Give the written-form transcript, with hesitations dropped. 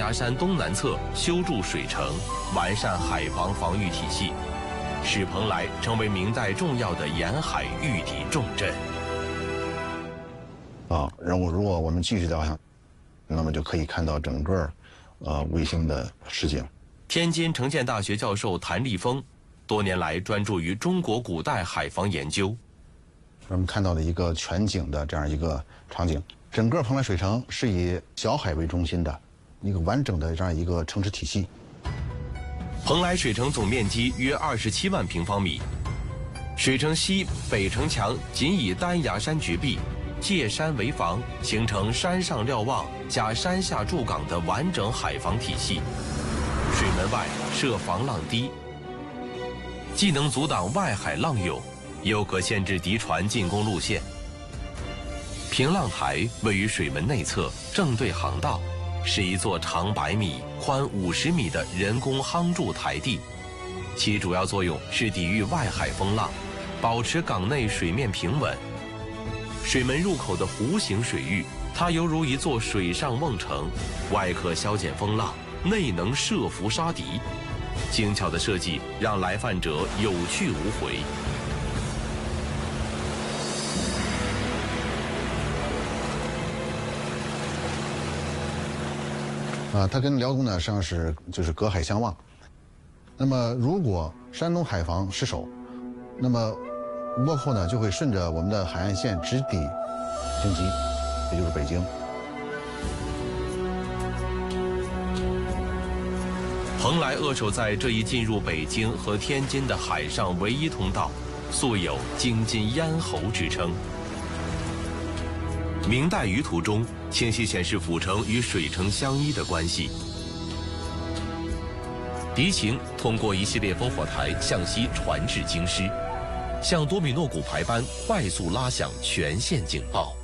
崖山东南侧修筑水城，完善海防防御体系，使蓬莱成为明代重要的沿海御敌重镇。 如果我们继续导向，那么就可以看到整个卫星的实景。 天津城建大学教授谭立峰多年来专注于中国古代海防研究。 我们看到的一个全景的这样一个场景，整个蓬莱水城是以小海为中心的一个完整的这样一个城池体系。 蓬莱水城总面积约27万平方米，水城西北城墙仅以丹崖山绝壁，借山为防，形成山上瞭望加山下驻港的完整海防体系。水门外设防浪堤，既能阻挡外海浪涌，又可限制敌船进攻路线。平浪台位于水门内侧，正对航道，是一座长100米、宽50米的人工夯筑台地，其主要作用是抵御外海风浪，保持港内水面平稳。水门入口的弧形水域，它犹如一座水上瓮城，外可消减风浪，内能设伏杀敌。精巧的设计让来犯者有去无回。 它跟辽东呢实际上就是隔海相望。那么如果山东海防失守，那么倭寇呢就会顺着我们的海岸线直抵京畿，也就是北京。 蓬莱扼守在这一进入北京和天津的海上唯一通道，素有京津咽喉之称。明代舆图中清晰显示府城与水城相依的关系。敌情通过一系列烽火台向西传至京师，像多米诺骨牌般快速拉响全线警报。